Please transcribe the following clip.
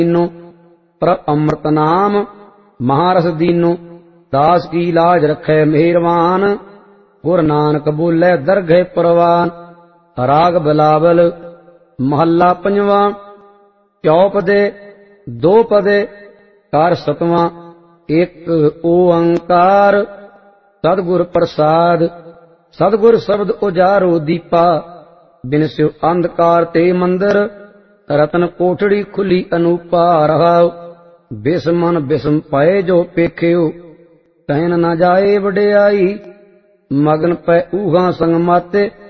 No पर अमृत नाम महारस दीनो। दास की लाज रखे मेहरबान गुर नानक बोले दरगह परवान। राग बिलावल महला पंजवा। चौपदे दो पदे कार सतवां। एक ओंकार सतगुर प्रसाद। सतगुर शब्द उजारो दीपा बिन स्यो अंधकार ते मंदिर। रतन कोठड़ी खुली अनूपा रहाओ। बिस्मन बिस्म पाए जो पेख्यो कहन न जाए वडियाई। मगन पै ऊहा संग माते